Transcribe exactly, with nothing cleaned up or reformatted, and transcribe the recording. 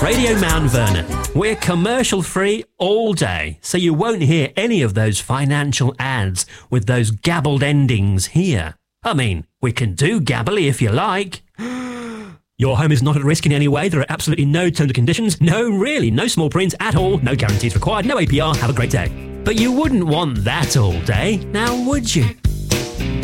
Radio Mount Vernon. We're commercial free all day, so you won't hear any of those financial ads with those gabbled endings here. I mean, we can do gabbly if you like. Your home is not at risk in any way. There are absolutely no terms and conditions. No, really, no small print at all. No guarantees required. No A P R. Have a great day. But you wouldn't want that all day, now would you?